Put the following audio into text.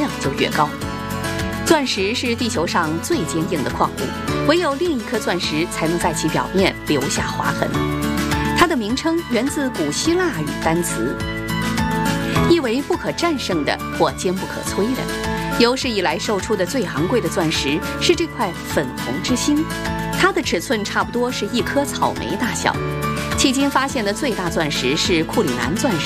量就越高。钻石是地球上最坚硬的矿物，唯有另一颗钻石才能在其表面留下划痕。它的名称源自古希腊语单词，意为不可战胜的或坚不可摧的。有史以来售出的最昂贵的钻石是这块粉红之星，它的尺寸差不多是一颗草莓大小。迄今发现的最大钻石是库里南钻石，